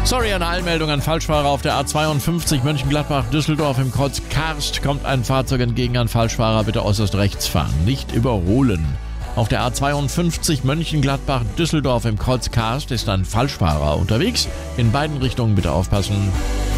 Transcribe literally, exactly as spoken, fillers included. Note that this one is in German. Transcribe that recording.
Sorry, eine Eilmeldung an Falschfahrer auf der A zweiundfünfzig Mönchengladbach-Düsseldorf im Kreuz Karst kommt ein Fahrzeug entgegen an Falschfahrer, bitte äußerst rechts fahren, nicht überholen. Auf der A zweiundfünfzig Mönchengladbach-Düsseldorf im Kreuz Karst ist ein Falschfahrer unterwegs, in beiden Richtungen bitte aufpassen.